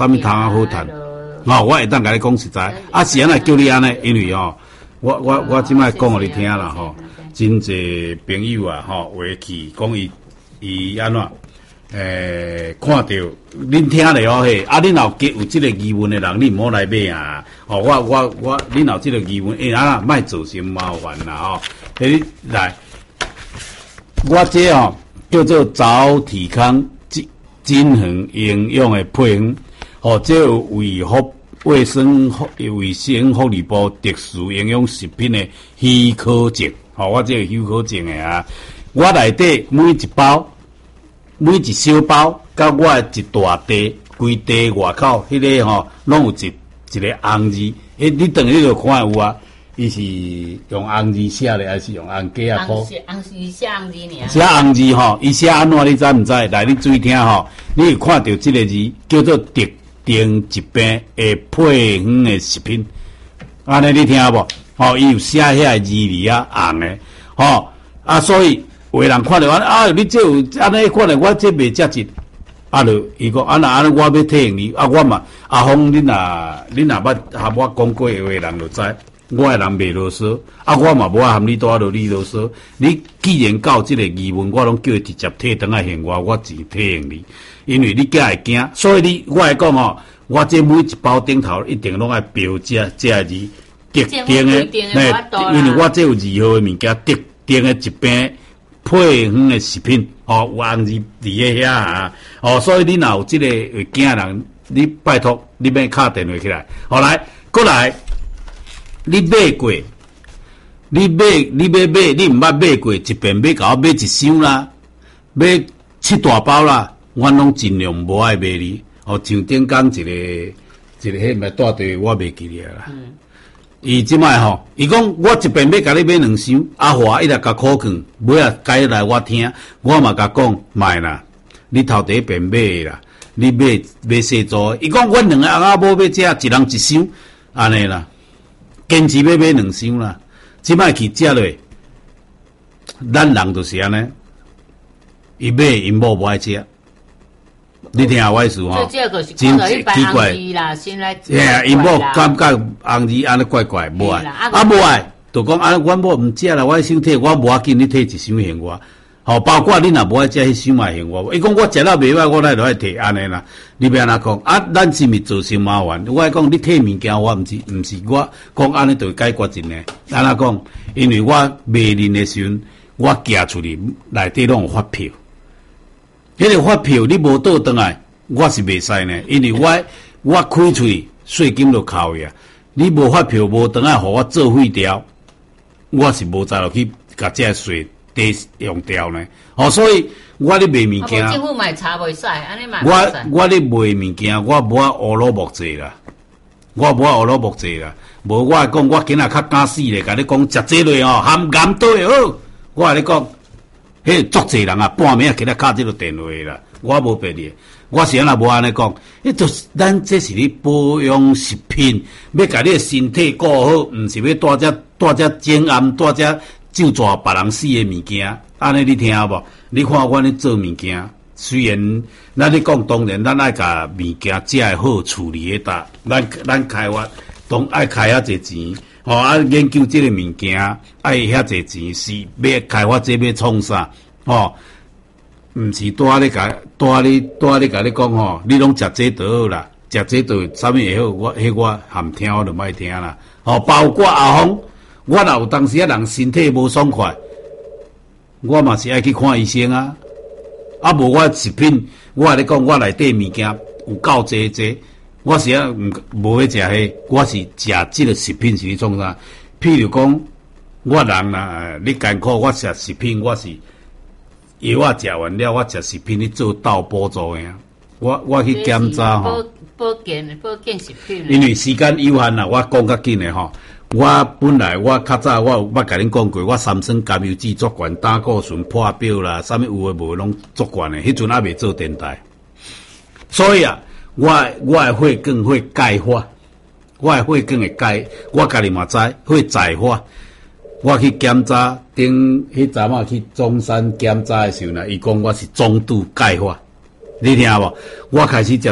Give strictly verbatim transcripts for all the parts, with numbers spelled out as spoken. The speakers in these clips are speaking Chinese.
啥物汤啊好赚？哦，我会当甲你讲实在，啊是安尼叫你安尼，因为哦，我我我即摆讲互你听啦吼，真侪朋友啊吼，回去讲伊伊安怎？诶，看到恁听咧哦嘿，啊，恁若有有即个疑问的人，你毋好来买啊！哦，我我我，恁若有即个疑问，诶、欸，啊，莫造成麻烦啦吼。诶，来，我这哦叫做早体康均均衡营养的配方，哦，这有为福卫生卫生福利部特殊营养食品的许可证，哦，我这个许可证的啊，我内底每一包。每一小包，甲我一大袋，规袋外口迄、那个吼，拢有一一个红字。迄你等于就看有啊，伊是用红字写的，还是用红格啊？ 红字红字写红字尔。 写红字吼，伊写安怎你知毋知？来，你注意听吼，你有看到即个字叫做特定疾病的配方的食品，安尼你听无？吼，伊有写遐个字字啊红的，吼啊，所以。有人看到我啊，你这有安尼看到我这袂价值，啊，就伊讲啊，那安尼我要体验你啊，我嘛阿峰，你若你若捌和我讲过话的人就知，我的人袂啰嗦，啊，我嘛无爱含你多落你啰嗦。你既然到这个疑问，我拢叫伊直接退转来现我，我自体验你，因为你惊会惊，所以你我来讲吼，我这每一包顶头一定拢爱标这这字特定的，那因为我这有字号的物件，特定的疾病。配方的食品，哦，有红字伫咧遐啊，哦，所以你若有即个会惊人，你拜托你免敲电话起来，好来，过来，你买过，你买你要买，你毋捌买过，一遍买甲我买一箱啦，买七大包啦，我拢尽量无爱买你，哦，像顶讲一个一个迄咪带队，我袂记咧啦。嗯伊即摆吼，伊讲我一遍要甲你买两箱，阿华伊来甲苦劝，尾啊改来我听，我嘛甲讲卖啦，你头第一遍买啦，你买买细组，伊讲阮两个翁仔某要食，一人一箱，安尼啦，坚持要买两箱啦，即摆去食落，咱人就是安尼，伊买因某无爱食。你听下我意思吼，真奇怪。哎，因某感觉红字安尼怪怪，无爱，啊无爱，就讲啊，阮某毋食啦，我想摕，我无要紧，你摕一箱还我。吼，包括你若无爱食迄箱嘛还我。伊讲我食了袂歹，我来就爱摕安尼啦。你要安怎讲？啊，咱是毋是造成麻烦？我讲你摕物件，我毋是毋是我讲安尼就解决真诶。安怎讲？因为我卖人诶时阵，我寄出去内底拢有发票。迄个发票你无倒转来，我是袂使呢，因为我我开出去税金就扣呀。你无发票无转来，互我做废掉，我是无再落去甲这税低用掉呢。哦，所以我咧卖物件， 政府嘛查袂使，安尼嘛。 我我咧卖物件，我无啊乌鲁木济啦，我无啊乌鲁木济啦。无我讲，我今仔较敢死咧，甲你讲食这类哦，含盐对好，我甲你讲。迄足济人啊，半暝啊，起来敲这个电话啦。我无别的，我是安那无安尼讲。迄就是咱这是咧保养食品，要甲你的身体顾好，毋是要带只带只煎暗，带只救抓别人死的物件。安尼你听无？你看我咧做物件，虽然咱咧讲，当然咱爱甲物件只会好处理迄搭，咱咱开发当爱开遐济钱。吼、哦、啊！研究这个物件，爱遐济钱是要开发这要创啥？吼，毋是多咧甲多咧多咧甲你讲吼，你拢食这就好啦，食这就啥物会好？我迄我含听我就莫听啦。吼、哦，包括阿峰，我若有当时啊人身体无爽快，我嘛是爱去看医生啊。啊，无我食品，我甲你讲，我内底物件有够济济。我是啊，毋无去食迄，我是食即个食品是咧创啥？譬如讲，我人啦，你艰苦，我食食品，我是药啊食完了，我食食品咧做倒补助的啊。我我去检查吼， 保健保健食品。 因为时间有限啦，我讲较紧诶吼。我本来我较早我有捌甲恁讲过，我三酸甘油酯足悬，胆固醇破表啦，啥物有诶无拢足悬诶。迄阵还未做电台，所以啊。我我的血管会钙化，我的血管会钙，我家己嘛知会窄化。我去检查，顶迄阵啊去中山检查的时候呢，伊讲我是中度钙化。你听无？我开始食啥？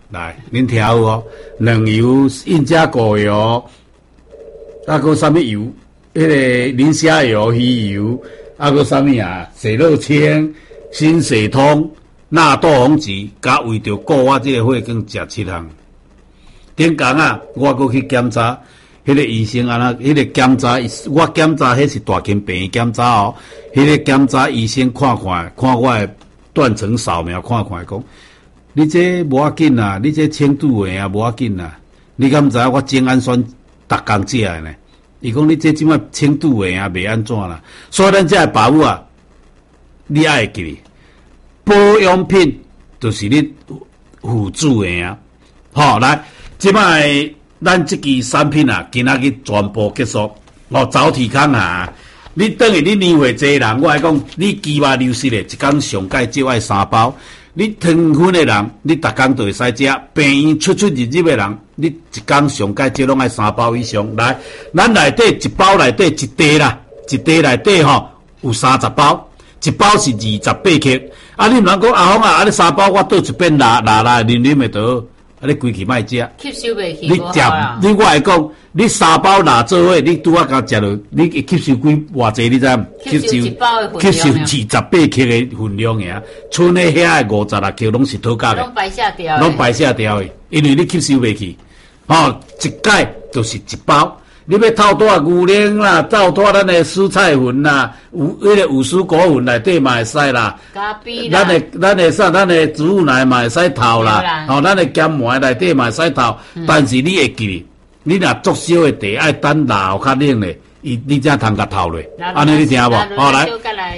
来，恁听好哦，两油、印加果油，啊，个什么油？迄、那个磷虾油、鱼油，啊，个什么啊？水肉清、新水通、纳豆红菊，加为着顾我这个血管食七项。顶工啊，我过去检查，迄、那个医生啊，那迄个检查，我检查迄是大型病院检查哦。迄、那个检查医生看看，看我的断层扫描，看看讲。你这无要紧啦，你这轻度的啊无要紧啦。你敢知我精氨酸逐工食的呢？伊讲你这即摆轻度的啊，袂安怎啦。所以咱这保物啊，你爱记哩，保养品就是你辅助的啊。好，来，即摆咱这支产品啊，今仔日全部结束。哦，早体康啊，你等于你年岁济人，我来讲，你鸡肉流失的，一工上盖少爱三包。你糖分的人，你逐工都会使食；病院出出入入的人，你一工上盖少拢爱三包以上。来，咱内底一包内底一袋啦，一袋内底吼有三十包，一包是二十八克。啊，你毋通讲阿峰啊，啊你三包我倒一遍拿拿来啉啉的倒，啊你规气莫食。 吸收袂起。 你食，你我来讲，你三包拿做伙，你拄啊甲食落，你吸收几偌济？你知影？ 吸收一包的分量。 吸收二十八克的分量尔，剩的遐的五十六克拢是土假的， 拢排下掉， 拢排下掉的，因为你吸收袂去。哦，一盖就是一包。你要透多牛奶啦，透多咱的蔬菜粉啦，有迄个五蔬果粉内底嘛会使啦。 咖啡啦。 咱的咱的啥，咱的植物奶嘛会使透啦。哦，咱的姜末内底嘛会使透，嗯、但是你会记，你若足少的茶爱等老较冷咧，伊你才通甲透咧。安尼你听无？好来。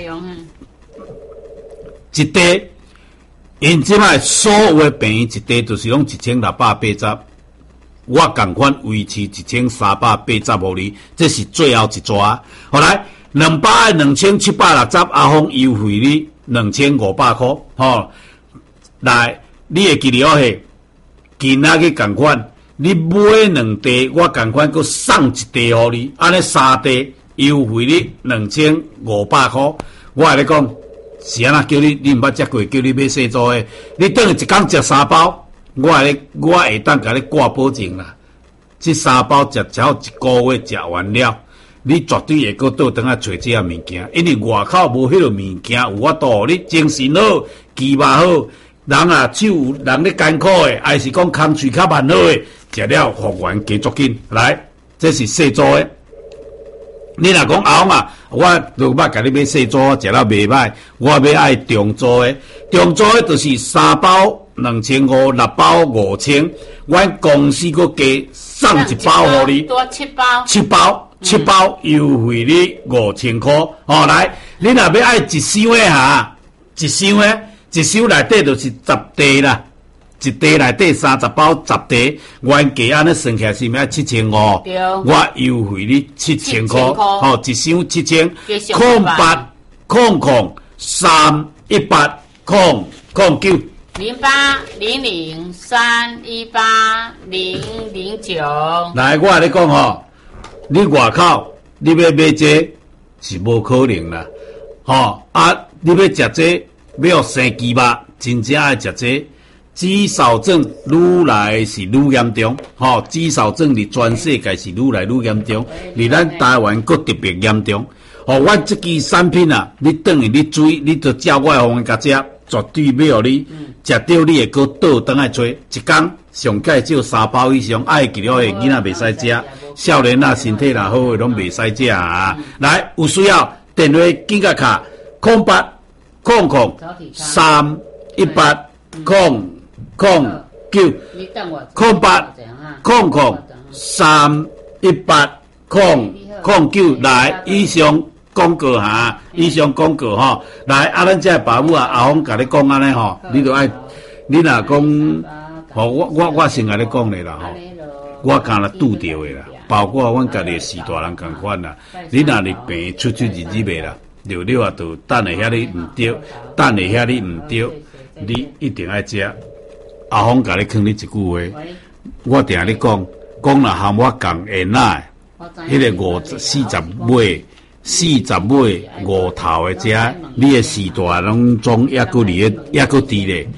一袋，因即摆所有的病院一袋就是拢一千六百八十。我共款维持一千三百八十互你，这是最后一抓。后来两包的两千七百六十，阿峰优惠你两千五百块。吼，来，你会记得哦嘿，今仔日共款，你买两袋，我共款佮送一袋互你，安尼三袋优惠你两千五百块。我来讲，是安那叫你，你毋捌食过，叫你买细组的，你等于一工食三包。我会我会当甲你挂保证啦，这三包食只要一个月食完了，你绝对会搁倒转来找这啊物件，因为外口无迄个物件有法度，你精神好，肌肉好，人啊手人咧艰苦的，还是讲空喙较慢好的，食了复原加足紧。来，这是细组的。你若讲后啊，我都捌甲你买细组，食了袂歹，我要爱中组的，中组的就是三包。两千五，六包五千，阮公司搁加送一包互你， 多七包， 七包，七包优惠你五千块。哦，来，你若要爱一箱的哈，一箱的，一箱内底就是十袋啦，一袋内底三十包，十袋，原价安尼算起来是咪七千五？我优惠你七千块，哦，一箱七千，空八空空三一八空空九。 零八零零三一八零零九。 来，我跟你讲吼，你外口你要买这是无可能啦，吼啊！你要食这，要生鸡肉，真正爱食这。肌少症愈来是愈严重，吼、哦！肌少症伫全世界是愈来愈严重，伫咱台湾佫特别严重。哦，我这支产品啊，你等于你注意，你就照我的方法甲食。绝对没有你食到，你会搁倒转来找一工上盖少三包以上，爱记了的囡仔袂使食，少年啊身体若好的拢袂使食啊。来，有需要电话记个卡空八空空三一八空空九空八空空三一八空空九来以上。广告哈，以上广告吼，来啊，咱这爸母啊，阿峰甲你讲安尼吼，你就爱，你若讲，吼我我我先甲你讲咧啦吼，我敢若拄着的啦，包括阮家己四大人共款啦，你若是病出出入入的啦，了了啊，就等下遐你毋对，等下遐你毋对，你一定爱食。阿峰甲你劝你一句话，我定你讲，讲若含我共下奶，迄个五四十尾。四十尾五头的遮，你的四大拢总抑佫伫咧，抑佫伫咧。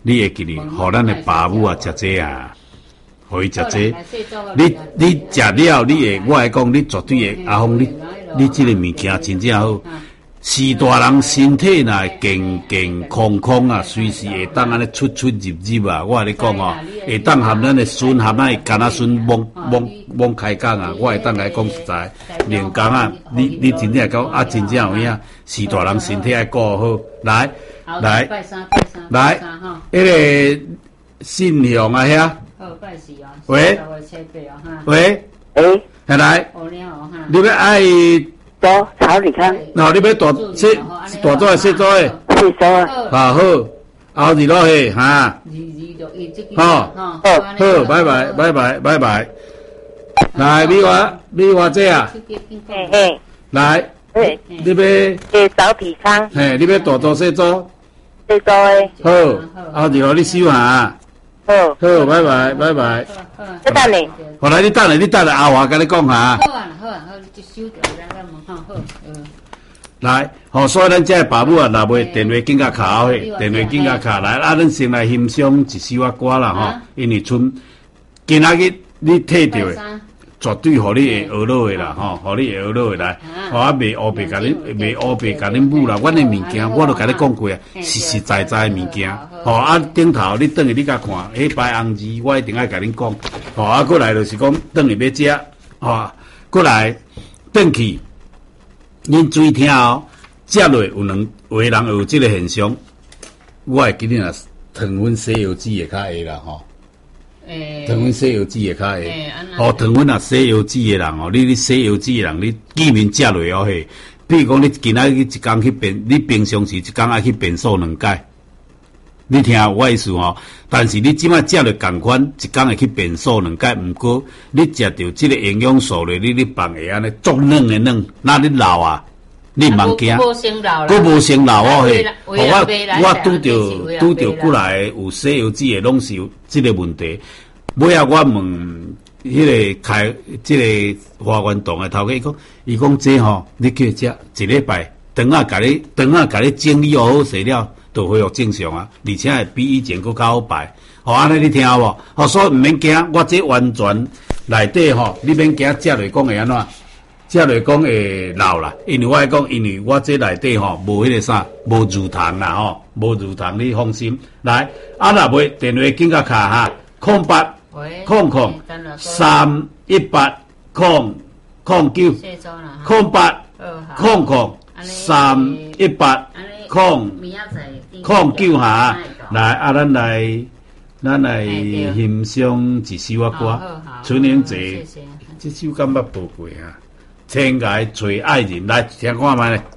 你会记哩，互咱的爸母啊食这啊，互伊食这。你你食了，你会，我会讲，你绝对会阿峰，你你这个物件真正好。是大人身体呐健健康康啊，随时会当安尼出出入入啊。我跟你讲哦，会当含咱的孙含咱的干仔孙罔罔罔开讲啊。我会当来讲实在，连讲啊，你你真正讲啊，真正有影，是大人身体爱顾好。来来来，迄个信用啊遐。喂喂喂， 来，你要爱。 多曹李康， 那你要大小大组的小组的， 小组的， 啊好，后日落去哈，好，好，好，拜拜，拜拜，拜拜。来，你话你话这啊， 嘿嘿， 来， 嘿， 你要诶，曹李康， 嘿，你要大组小组， 小组的， 好，后日落你收下。 好， 好，拜拜，拜拜。 再等你。 好来，你等下，你等下，阿华跟你讲下。 好啊，好啊，好，你就收掉咱咱门口好，嗯。 来，好，所以咱这爸母啊，若袂电话紧甲卡后嘿，电话紧甲卡来，啊，咱先来欣赏一首啊歌啦吼，因为春今仔日你摕到的，绝对互你会学落的啦吼，互你会学落的来，吼啊，袂乌白甲你，袂乌白甲你母啦，阮的物件我都甲你讲过啊，实实在在的物件，吼啊，顶头你转去你甲看，迄排红字我一定爱甲恁讲，吼啊，过来就是讲转去要食，吼，过来转去。恁注意听哦，食落有两有的人有这个现象，我会记得啊，糖分西药籽会较会啦吼。诶，糖分西药籽会较会。哦，糖分啊西药籽的人哦，你你西药籽的人，你见面食落哦嘿。比如讲，你今仔日一工去便，你平常时一工爱去便所两解。你听我意思吼，但是你即摆食了共款，一工会去便所两解，毋过你食着即个营养素咧，你你放会安尼足软诶软，那你老啊，你毋茫惊， 佫无先老啦， 佫无先老哦嘿。 我我拄着拄着过来有西药籽诶，拢是有即个问题。尾啊，我问迄个开即个花园洞诶头家，伊讲，伊讲这吼，你去食一礼拜，肠仔甲你肠仔甲你整理好势了。都恢复正常啊，而且会比以前佫较好排。吼、哦，安尼你听有无？吼，所以毋免惊，我这完全内底吼，你免惊食落讲会安怎？食落讲会老啦，因为我讲，因为我这内底吼无迄个啥，无乳糖啦吼，无乳糖，你放心。来，啊若袂电话紧甲卡哈，空八空空三一八空空九空八空空三一八空。空九下，来啊！咱来，咱来欣赏一首啊歌，《春英节》，这首敢捌报过啊？天涯找爱人，来听看觅咧。